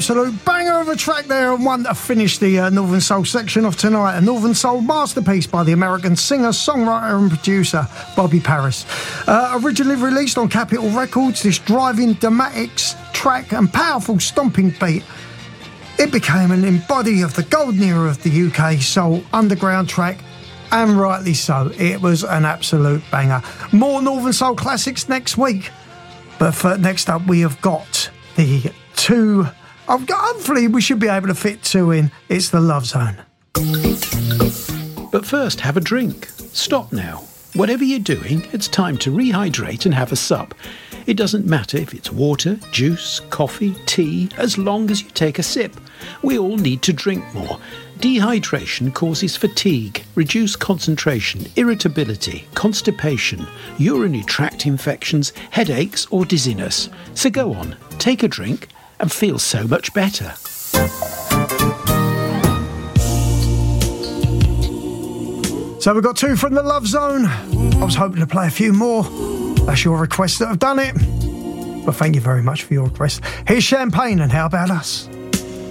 absolute banger of a track there, and one to finish the Northern Soul section of tonight. A Northern Soul masterpiece by the American singer, songwriter and producer Bobby Paris. Originally released on Capitol Records, this driving, dramatics track and powerful stomping beat, it became an embody of the golden era of the UK soul underground track, and rightly so. It was an absolute banger. More Northern Soul classics next week, but for next up we have got the two. Hopefully we should be able to fit two in. It's the Love Zone. But first, have a drink. Stop now. Whatever you're doing, it's time to rehydrate and have a sup. It doesn't matter if it's water, juice, coffee, tea, as long as you take a sip. We all need to drink more. Dehydration causes fatigue, reduced concentration, irritability, constipation, urinary tract infections, headaches or dizziness. So go on, take a drink and feel so much better. So we've got two from the Love Zone. I was hoping to play a few more. That's your requests that have done it. But thank you very much for your request. Here's Champagne and How About Us?